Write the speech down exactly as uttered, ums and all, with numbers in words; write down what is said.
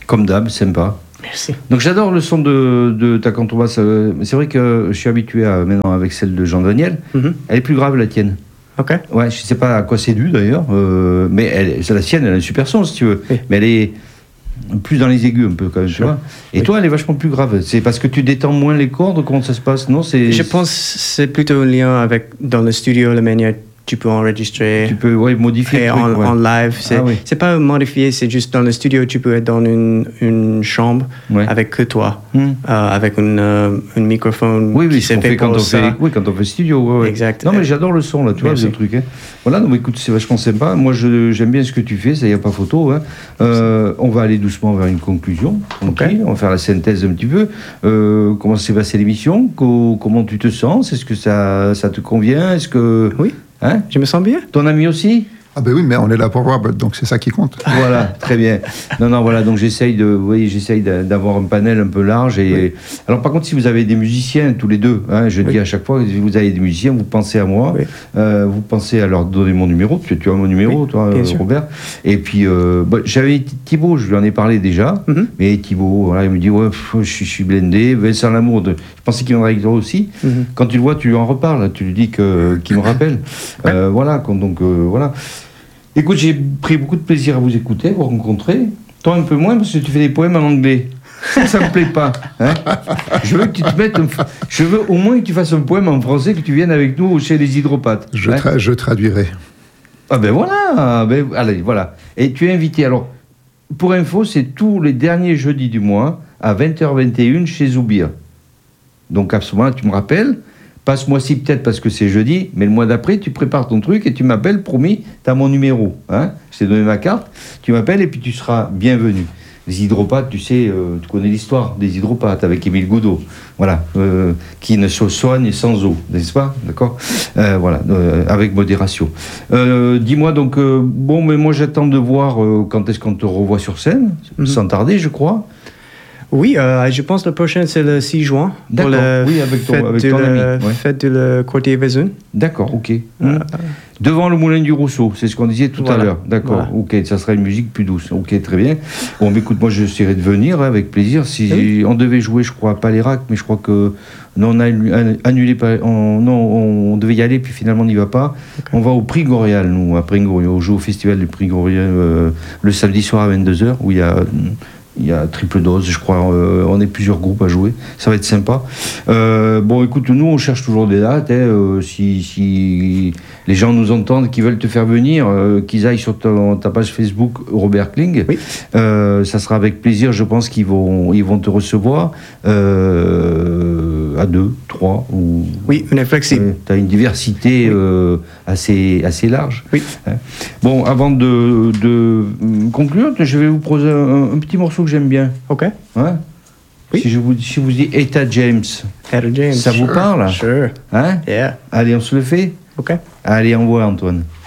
Comme d'hab, sympa. Merci. Donc j'adore le son de, de ta contrebasse. C'est vrai que je suis habitué à, maintenant avec celle de Jean-Daniel. Mm-hmm. Elle est plus grave, la tienne. Ok. Ouais, je sais pas à quoi c'est dû d'ailleurs, euh, mais elle, c'est la sienne, elle a un super son si tu veux. Oui. Mais elle est plus dans les aigus un peu quand même, tu vois. Et oui. Toi, elle est vachement plus grave. C'est parce que tu détends moins les cordes, comment ça se passe? Non, c'est. Je pense que c'est plutôt un lien avec dans le studio la manière. Tu peux enregistrer. Tu peux ouais, modifier. Et en, ouais. en live. C'est, ah, oui. c'est pas modifié, c'est juste dans le studio, tu peux être dans une, une chambre ouais. avec que toi, mm. euh, avec une, euh, un microphone. Oui, oui, qui fait, fait quand on fait, oui, quand on fait studio. Ouais, ouais. Exact. Non, mais j'adore le son, là, tu vois, ce truc. Hein. Voilà, donc écoute, c'est vachement sympa. Moi, je, j'aime bien ce que tu fais, ça y a pas photo. Hein. Euh, on va aller doucement vers une conclusion. Okay. On va faire la synthèse un petit peu. Euh, comment s'est passée l'émission? Co- Comment tu te sens? Est-ce que ça, ça te convient? Est-ce que. Oui. Hein? Je me sens bien. Ton ami aussi? Ah ben oui, mais on est là pour voir, donc c'est ça qui compte. Voilà, très bien. Non, non, voilà, donc j'essaye de, vous voyez, j'essaye d'avoir un panel un peu large. Et oui. Alors par contre, si vous avez des musiciens tous les deux, hein, je oui. dis à chaque fois, si vous avez des musiciens, vous pensez à moi, oui. euh, vous pensez à leur donner mon numéro. Tu, tu as mon numéro, oui, toi, euh, Robert. Et puis euh, bah, j'avais Thibaut, je lui en ai parlé déjà, mm-hmm. mais Thibaut, voilà, il me dit ouais, pff, je, je suis blindé. Vincent Lamour, de, je pensais qu'il viendrait avec toi aussi. Mm-hmm. Quand tu le vois, tu lui en reparles, tu lui dis que qu'il me rappelle. euh, voilà, donc euh, voilà. Écoute, j'ai pris beaucoup de plaisir à vous écouter, vous rencontrer. Toi, un peu moins, parce que tu fais des poèmes en anglais. Ça, ça me plaît pas. Hein. Je veux que tu te mettes... Un... Je veux au moins que tu fasses un poème en français, que tu viennes avec nous chez les hydropathes. Je, tra- hein. je traduirai. Ah ben voilà, ben, allez, voilà. Et tu es invité. Alors, pour info, c'est tous les derniers jeudis du mois, à vingt heures vingt et une, chez Zoubir. Donc, à ce moment-là, tu me rappelles... Pas ce mois-ci peut-être parce que c'est jeudi, mais le mois d'après, tu prépares ton truc et tu m'appelles, promis, tu as mon numéro. Hein, je t'ai donné ma carte, tu m'appelles et puis tu seras bienvenu. Les hydropathes, tu sais, euh, tu connais l'histoire des hydropathes avec Émile Goudot, voilà, euh, qui ne se soignent sans eau, n'est-ce pas? D'accord euh, Voilà, euh, avec modération. Euh, dis-moi donc, euh, bon, mais moi j'attends de voir euh, quand est-ce qu'on te revoit sur scène, mm-hmm. sans tarder, je crois. Oui, euh, je pense que le prochain, c'est le six juin. D'accord, pour la oui, avec ton, fête avec de ton la, ami. Ouais. Fête de la Quartier Vesoul. D'accord, ok. Euh, mmh. Devant le Moulin du Rousseau, c'est ce qu'on disait tout voilà, à l'heure. D'accord, voilà. ok, ça sera une musique plus douce. Ok, très bien. Bon, mais écoute, moi, j'essaierai de venir hein, avec plaisir. Si oui. On devait jouer, je crois, à Palérac, mais je crois que non, on a annulé, on, non, on devait y aller, puis finalement, on n'y va pas. Okay. On va au Prix Goréal, nous, à Prix Goréal. On joue au festival du Prix Goréal euh, le samedi soir à vingt-deux heures, où il y a... Il y a triple dose, je crois. Euh, on est plusieurs groupes à jouer. Ça va être sympa. Euh, bon, écoute, nous, on cherche toujours des dates. Hein, euh, si, si les gens nous entendent, qui veulent te faire venir, euh, qu'ils aillent sur ta, ta page Facebook Robert Kling. Oui. Euh, ça sera avec plaisir. Je pense qu'ils vont, ils vont te recevoir euh, à deux, trois. Ou, oui, on est flexible. Euh, tu as une diversité oui. euh, assez, assez large. Oui. Hein. Bon, avant de, de conclure, je vais vous proposer un, un petit morceau que j'aime bien. Ok. Hein oui. Si je vous si vous dis Etta James, Etta James, ça sure. vous parle? Sure. Hein Yeah. Allez, on se le fait? Ok. Allez, envoie Antoine.